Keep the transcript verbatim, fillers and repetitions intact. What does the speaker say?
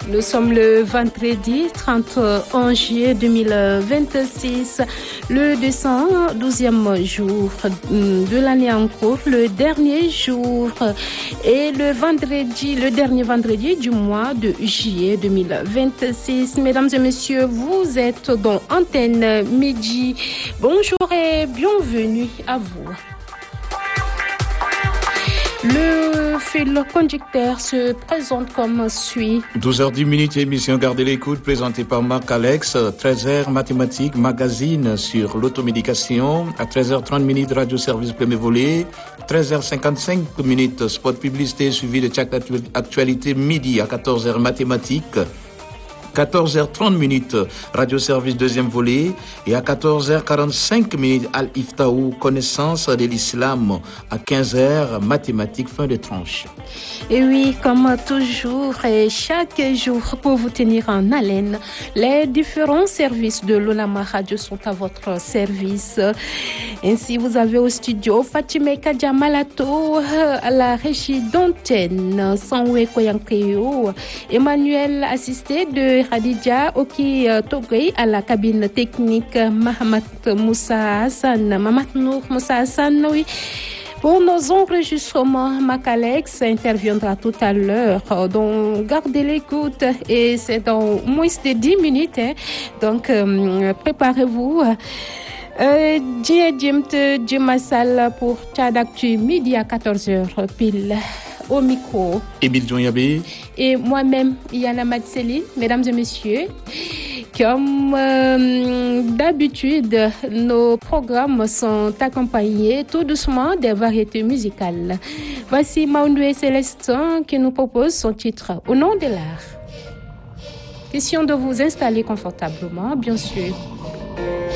Nous sommes le vendredi trente et un juillet deux mille vingt-six, le deux cent douzième jour de l'année en cours, le dernier jour et le vendredi, le dernier vendredi du mois de juillet deux mille vingt-six. Mesdames et messieurs, vous êtes dans Antenne Midi. Bonjour et bienvenue à vous. Le fil conducteur se présente comme suit. douze heures dix minutes, émission Gardez l'écoute, présentée par Marc Alex. treize heures, mathématiques, magazine sur l'automédication. À treize heures trente minutes, radio service premier volet. treize heures cinquante-cinq minutes, spot publicité, suivi de chaque actualité midi. À quatorze heures, mathématiques. quatorze heures trente minutes, radio service deuxième volet. Et à quatorze heures quarante-cinq minutes, Al-Iftaou, connaissance de l'islam. À quinze heures, mathématiques, fin de tranche. Et oui, comme toujours et chaque jour, pour vous tenir en haleine, les différents services de l'Olama Radio sont à votre service. Ainsi, vous avez au studio Fatime Kadia Malato, à la régie d'antenne, Sanwe Koyankeo, Emmanuel, assisté de Khadija Oki Togay, à la cabine technique, Mahamat Moussa Hassan, Mahamat Nour Moussa Hassan, oui. Pour nos enregistrements, Mac Alex interviendra tout à l'heure. Donc, gardez l'écoute et c'est dans moins de dix minutes. Hein. Donc, euh, préparez-vous. Djie Djimt Djimassal pour Tchad Actu midi à quatorze heures pile. Au micro. Émile Djoyabé. Et moi-même, Yana Matseli. Mesdames et messieurs, comme euh, d'habitude, nos programmes sont accompagnés tout doucement des variétés musicales. Voici Maoundoué Célestin qui nous propose son titre Au nom de l'art. Question de vous installer confortablement, bien sûr.